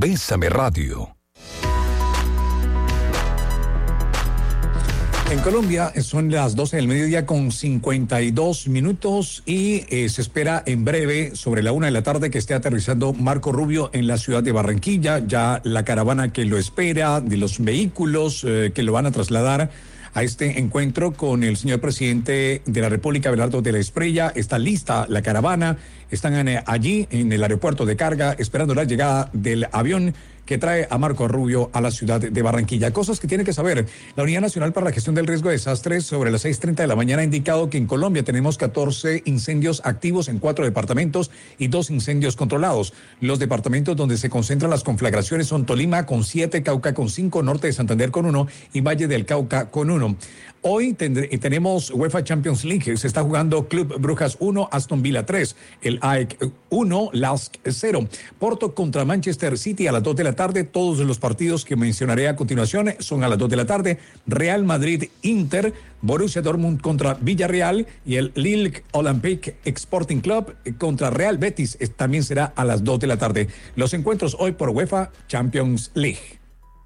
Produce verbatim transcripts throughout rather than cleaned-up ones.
Bésame Radio. En Colombia son las doce del mediodía con cincuenta y dos minutos y eh, se espera en breve, sobre la una de la tarde, que esté aterrizando Marco Rubio en la ciudad de Barranquilla. Ya la caravana que lo espera, de los vehículos eh, que lo van a trasladar a este encuentro con el señor presidente de la República, Abelardo de la Espriella. Está lista la caravana, están en, allí en el aeropuerto de carga esperando la llegada del avión que trae a Marco Rubio a la ciudad de Barranquilla. Cosas que tiene que saber. La Unidad Nacional para la Gestión del Riesgo de Desastres, sobre las seis treinta de la mañana, ha indicado que en Colombia tenemos catorce incendios activos en cuatro departamentos y dos incendios controlados. Los departamentos donde se concentran las conflagraciones son Tolima con siete, Cauca con cinco, Norte de Santander con uno y Valle del Cauca con uno. Hoy tendré, tenemos UEFA Champions League. Se está jugando Club Brujas uno, Aston Villa tres, el A E C uno, Lask cero. Porto contra Manchester City a las dos de la tarde. Todos los partidos que mencionaré a continuación son a las dos de la tarde. Real Madrid Inter, Borussia Dortmund contra Villarreal y el Lille Olympique Sporting Club contra Real Betis también será a las dos de la tarde. Los encuentros hoy por UEFA Champions League.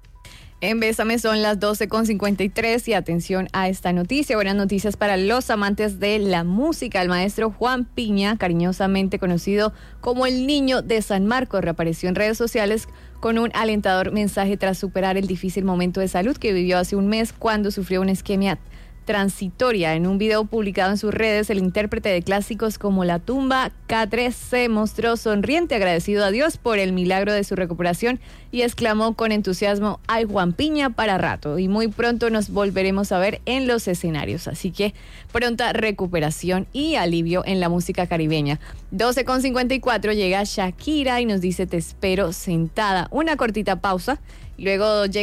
En Bésame son las doce con cincuenta y tres y atención a esta noticia. Buenas noticias para los amantes de la música. El maestro Juan Piña, cariñosamente conocido como el Niño de San Marcos, reapareció en redes sociales con un alentador mensaje tras superar el difícil momento de salud que vivió hace un mes cuando sufrió una isquemia transitoria. En un video publicado en sus redes, el intérprete de clásicos como La Tumba, K tres, se mostró sonriente, agradecido a Dios por el milagro de su recuperación y exclamó con entusiasmo: "Ay, Juan Piña para rato", y muy pronto nos volveremos a ver en los escenarios. Así que pronta recuperación y alivio en la música caribeña. doce con cincuenta y cuatro llega Shakira y nos dice: "Te espero sentada". Una cortita pausa, luego llega